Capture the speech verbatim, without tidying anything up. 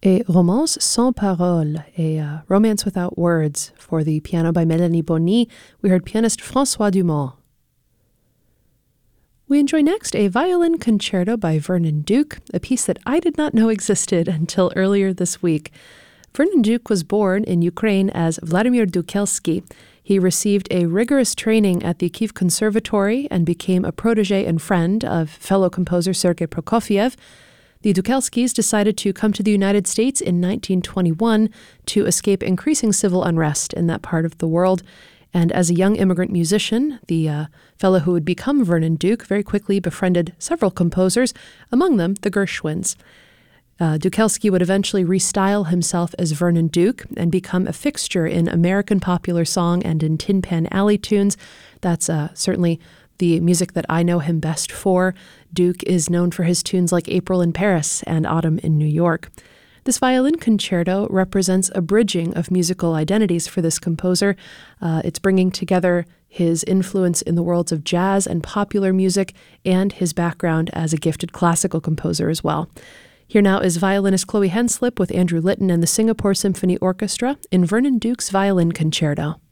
A Romance sans paroles, a uh, romance without words. For the piano by Mélanie Bonny, we heard pianist François Dumont. We enjoy next a violin concerto by Vernon Duke, a piece that I did not know existed until earlier this week. Vernon Duke was born in Ukraine as Vladimir Dukelsky. He received a rigorous training at the Kyiv Conservatory and became a protege and friend of fellow composer Sergei Prokofiev. The Dukelskys decided to come to the United States in nineteen twenty-one to escape increasing civil unrest in that part of the world. And as a young immigrant musician, the uh, fellow who would become Vernon Duke very quickly befriended several composers, among them the Gershwins. Uh, Dukelsky would eventually restyle himself as Vernon Duke and become a fixture in American popular song and in Tin Pan Alley tunes. That's uh, certainly the music that I know him best for. Duke is known for his tunes like April in Paris and Autumn in New York. This violin concerto represents a bridging of musical identities for this composer. Uh, it's bringing together his influence in the worlds of jazz and popular music and his background as a gifted classical composer as well. Here now is violinist Chloe Henslip with Andrew Litton and the Singapore Symphony Orchestra in Vernon Duke's Violin Concerto.